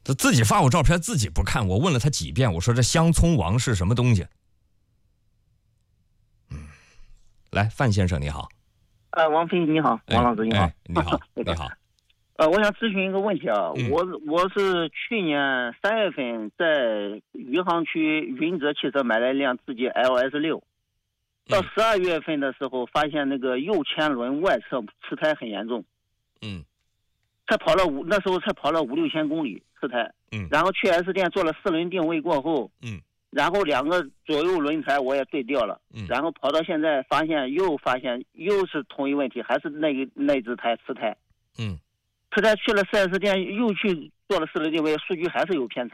他自己发我照片，自己不看。我问了他几遍，我说这香葱王是什么东西？来，范先生你好。 王飞你好，王老师你好。 你好，你好。 我想咨询一个问题啊，我是去年3月份在余杭区云泽汽车买了一辆自己 LS6，到12月份的时候发现那个右前轮外侧刺胎很严重，那时候才跑了5-6千公里刺胎，然后去 S 店做了4轮定位过后，然后2个左右轮胎我也对调了，然后跑到现在发现又是同一问题，还是那只胎刺胎，刺胎去了 4S 店又去做了4轮定位，数据还是有偏差。